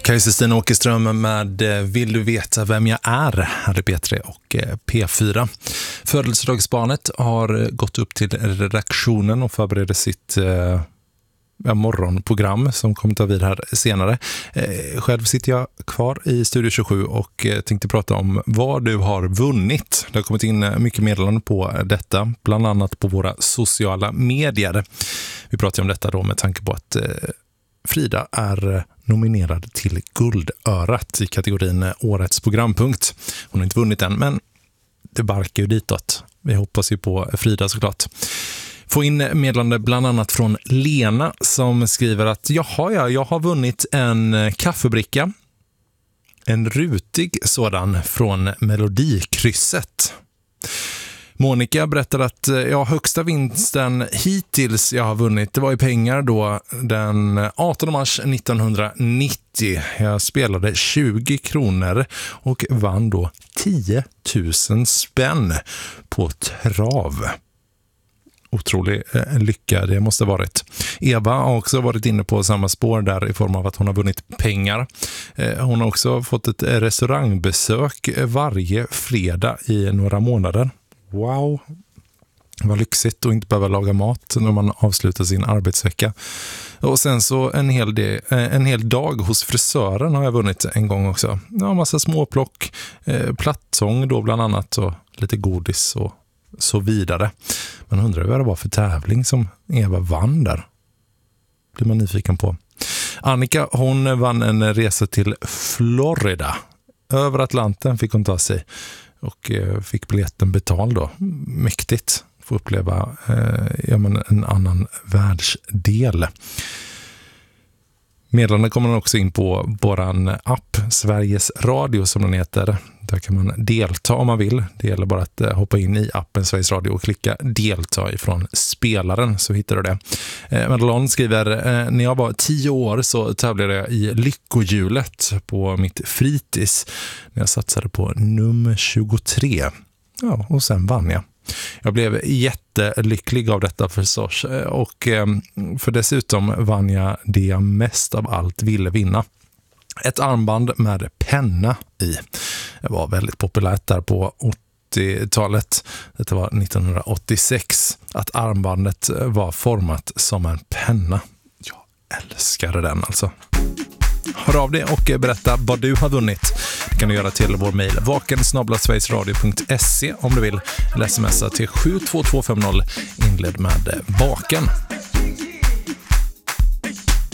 Kajsa Stina Åkerström med Vill du veta vem jag är? Här är P3 och P4. Födelsedagsbarnet har gått upp till redaktionen och förbereder sitt morgonprogram som kommer ta vid här senare. Själv sitter jag kvar i Studio 27 och tänkte prata om vad du har vunnit. Det har kommit in mycket meddelanden på detta, bland annat på våra sociala medier. Vi pratar om detta då med tanke på att Frida är nominerad till Guldörat i kategorin Årets programpunkt. Hon har inte vunnit än, men det barkar ju ditåt. Vi hoppas ju på Frida såklart. Få in meddelande bland annat från Lena som skriver att jag har vunnit en kaffebricka. En rutig sådan från Melodikrysset. Monica berättar att högsta vinsten hittills jag har vunnit, det var i pengar då den 18 mars 1990. Jag spelade 20 kronor och vann då 10 000 spänn på trav. Otrolig lycka det måste ha varit. Eva har också varit inne på samma spår där i form av att hon har vunnit pengar. Hon har också fått ett restaurangbesök varje fredag i några månader. Wow, vad lyxigt att inte behöva laga mat när man avslutar sin arbetsvecka. Och sen så en hel dag hos frisören har jag vunnit en gång också. Ja, massa småplock, plattsång då bland annat och lite godis och så vidare. Man undrar vad det var för tävling som Eva vann där. Blir man nyfiken på. Annika, hon vann en resa till Florida. Över Atlanten fick hon ta sig. Och fick biljetten betald då. Mäktigt. Få uppleva en annan världsdel. Meddelanden kommer också in på våran app Sveriges Radio som den heter. Där kan man delta om man vill. Det gäller bara att hoppa in i appen Sveriges Radio och klicka delta ifrån spelaren så hittar du det. Madelon skriver, när jag var 10 år så tävlade jag i lyckohjulet på mitt fritids. När jag satsade på nummer 23. Ja, och sen vann jag. Jag blev jättelycklig av detta förstås och för dessutom vann jag det jag mest av allt ville vinna. Ett armband med penna i. Det var väldigt populärt där på 80-talet. Det var 1986 att armbandet var format som en penna. Jag älskade den alltså. Hör av dig och berätta vad du har vunnit. Det kan du göra till vår mejl vaken@sverigesradio.se om du vill. Eller smsa till 72250 inled med vaken.